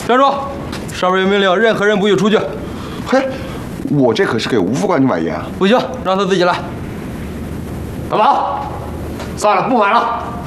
站住！上面有命令，任何人不许出去。 嘿，我这可是给吴副官去买烟啊！ 不行，让他自己来。 大宝，算了，不买了。